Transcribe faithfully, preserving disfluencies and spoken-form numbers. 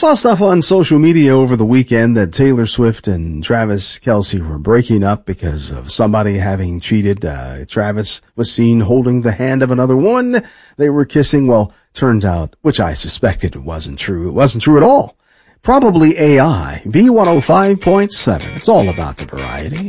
Saw stuff on social media over the weekend that Taylor Swift and Travis Kelce were breaking up because of somebody having cheated. Uh, Travis was seen holding the hand of another woman. They were kissing. Well, turned out, which I suspected it wasn't true. It wasn't true at all. Probably A I. B one oh five point seven. It's all about the variety.